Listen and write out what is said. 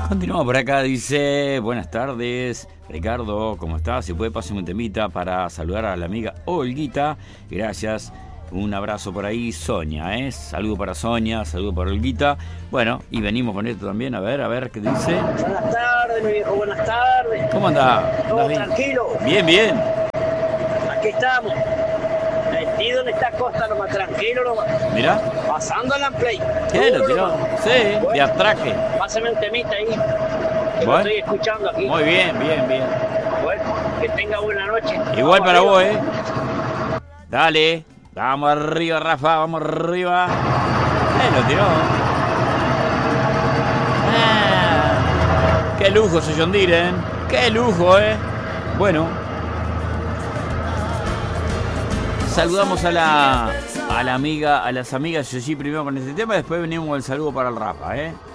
Continuamos por acá, dice, buenas tardes, Ricardo, ¿cómo estás? Si puede pasarme un temita para saludar a la amiga Olguita, gracias, un abrazo por ahí, Sonia, saludo para Sonia, saludo para Olguita, bueno, y venimos con esto también, a ver, ¿qué dice? Buenas tardes, mi viejo, buenas tardes. ¿Cómo anda? ¿Todo tranquilo? Bien, bien. Aquí estamos, metido en esta costa nomás, tranquilo nomás. Mirá. Pasándola en play. ¿Qué? ¿Lo tiró? Sí, bueno, de atraque. Pásame un temita ahí, que bueno, lo estoy escuchando aquí. Muy bien. Bueno, que tenga buena noche. Igual para vos, Dale, vamos arriba, Rafa, vamos arriba. Lo tiró. Qué lujo, Soyondir, Qué lujo, Bueno. Saludamos a la amiga, a las amigas de Yoshi primero con este tema, después venimos con el saludo para el Rafa,